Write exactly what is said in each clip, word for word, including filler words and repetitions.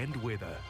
and weather.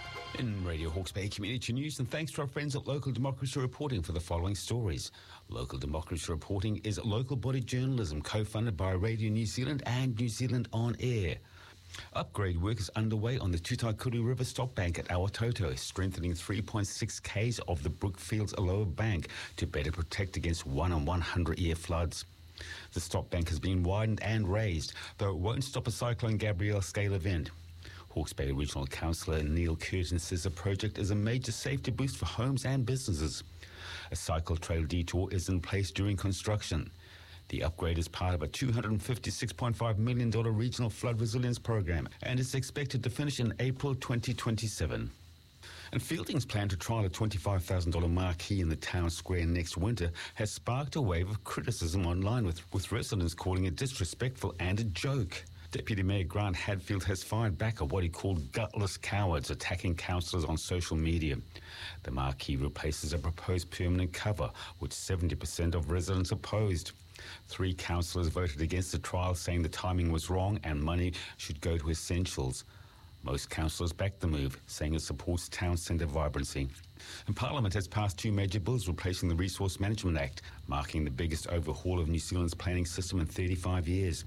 In Radio Hawke's Bay Community News, and thanks to our friends at Local Democracy Reporting for the following stories. Local Democracy Reporting is local body journalism co-funded by Radio New Zealand and New Zealand On Air. Upgrade work is underway on the Tutaikuru River stop bank at Awatoto, strengthening three point six kays of the Brookfields lower bank to better protect against one in one hundred year floods. The stop bank has been widened and raised, though it won't stop a Cyclone Gabrielle scale event. Hawke's Bay Regional Councillor Neil Curtin says the project is a major safety boost for homes and businesses. A cycle trail detour is in place during construction. The upgrade is part of a two hundred fifty-six point five million dollars regional flood resilience program and is expected to finish in April twenty twenty-seven. And Fielding's plan to trial a twenty-five thousand dollars marquee in the town square next winter has sparked a wave of criticism online, with, with residents calling it disrespectful and a joke. Deputy Mayor Grant Hadfield has fired back at what he called gutless cowards attacking councillors on social media. The marquee replaces a proposed permanent cover, which seventy percent of residents opposed. Three councillors voted against the trial, saying the timing was wrong and money should go to essentials. Most councillors backed the move, saying it supports town centre vibrancy. And Parliament has passed two major bills replacing the Resource Management Act, marking the biggest overhaul of New Zealand's planning system in thirty-five years.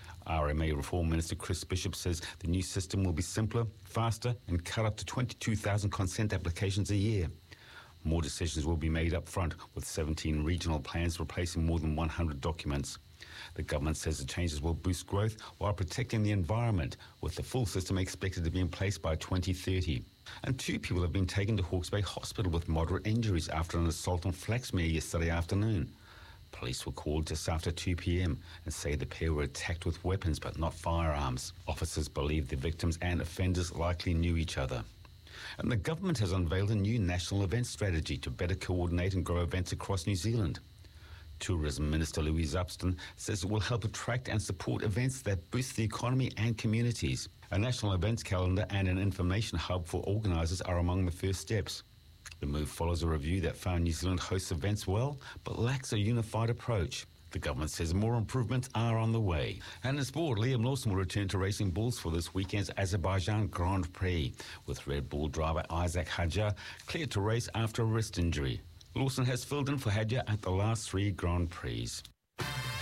R M A Reform Minister Chris Bishop says the new system will be simpler, faster and cut up to twenty-two thousand consent applications a year. More decisions will be made up front, with seventeen regional plans replacing more than one hundred documents. The government says the changes will boost growth while protecting the environment, with the full system expected to be in place by twenty thirty. And two people have been taken to Hawke's Bay Hospital with moderate injuries after an assault on Flaxmere yesterday afternoon. Police were called just after two p.m. and say the pair were attacked with weapons but not firearms. Officers believe the victims and offenders likely knew each other. And the government has unveiled a new national event strategy to better coordinate and grow events across New Zealand. Tourism Minister Louise Upston says it will help attract and support events that boost the economy and communities. A national events calendar and an information hub for organisers are among the first steps. The move follows a review that found New Zealand hosts events well, but lacks a unified approach. The government says more improvements are on the way. And in sport, Liam Lawson will return to racing bulls for this weekend's Azerbaijan Grand Prix, with Red Bull driver Isaac Hadjar cleared to race after a wrist injury. Lawson has filled in for Hadjar at the last three Grand Prix.